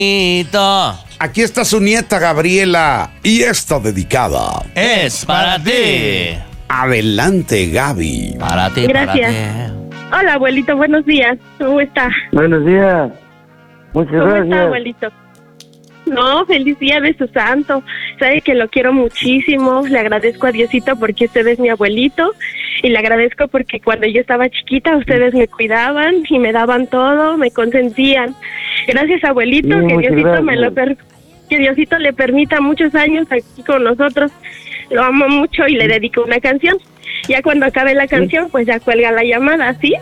Aquí está su nieta Gabriela y esta dedicada Es para ti. Adelante, Gaby. Para ti, Gracias. para ti. Hola, abuelito, buenos días. ¿Cómo está? Buenos días. Muchas ¿Cómo gracias. está, abuelito? No, feliz día de su santo. Sabe que lo quiero muchísimo. Le agradezco a Diosito porque usted es mi abuelito. Y le agradezco porque cuando yo estaba chiquita ustedes me cuidaban y me daban todo, me consentían. Gracias, abuelito, Sí, que muchas Diosito que Diosito le permita muchos años aquí con nosotros. Lo amo mucho y le dedico una canción. Ya cuando acabe la canción, pues ya cuelga la llamada, ¿sí?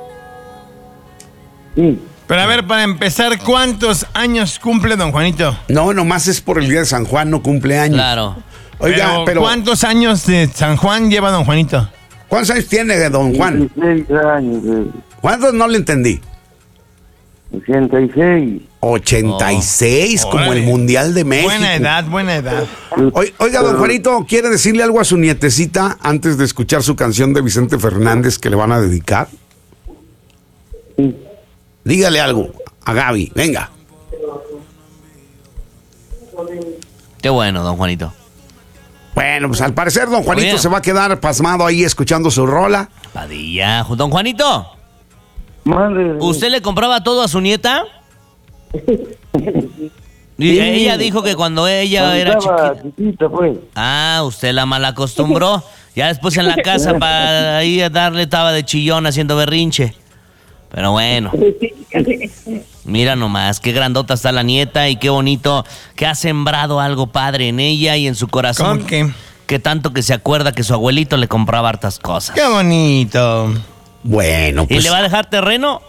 Sí. Pero a ver, para empezar, ¿cuántos años cumple don Juanito? No, nomás es por el día de San Juan, no cumpleaños. Claro. Oiga, pero ¿cuántos años de San Juan lleva don Juanito? ¿cuántos años tiene don Juan? 16 años. ¿Cuántos? No le entendí. 86. 86, como Órale. el Mundial de México. Buena edad, buena edad. Oiga, don Juanito, ¿quiere decirle algo a su nietecita antes de escuchar su canción de Vicente Fernández que le van a dedicar? Sí. Dígale algo a Gaby, venga. Qué bueno, don Juanito. Bueno, pues al parecer don Juanito Oye. se va a quedar pasmado ahí escuchando su rola. Padilla. Don Juanito, Madre. ¿usted le compraba todo a su nieta? Y Sí. ella dijo que cuando ella era Estaba chiquita. chiquita, pues. Ah, usted la malacostumbró. Ya después en la casa para ir a darle estaba de chillón haciendo berrinche. Pero bueno. Mira nomás, qué grandota está la nieta y qué bonito que ha sembrado algo padre en ella y en su corazón. ¿Cómo que? Que tanto que se acuerda que su abuelito le compraba hartas cosas. Qué bonito. Bueno, ¿Y pues le va a dejar terreno?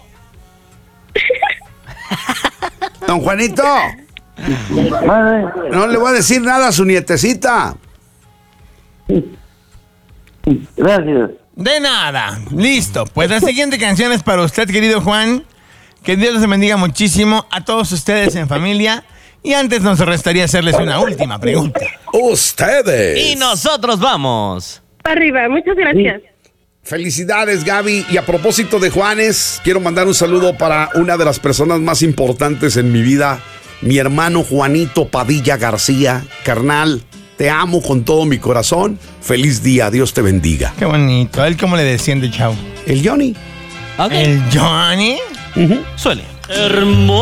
don Juanito, Madre. no le voy a decir nada a su nietecita. Gracias. De nada. Listo. Pues la siguiente canción es para usted, querido Juan. Que Dios les bendiga muchísimo a todos ustedes en familia. Y antes nos restaría hacerles una última pregunta. Ustedes. Y nosotros vamos. Para arriba, muchas gracias. Felicidades, Gaby. Y a propósito de Juanes, quiero mandar un saludo para una de las personas más importantes en mi vida, mi hermano Juanito Padilla García. Carnal, te amo con todo mi corazón. Feliz día, Dios te bendiga. Qué bonito. ¿A él cómo le decían de chavo? El Johnny. Ok. ¿El Johnny? Suele. Hermoso.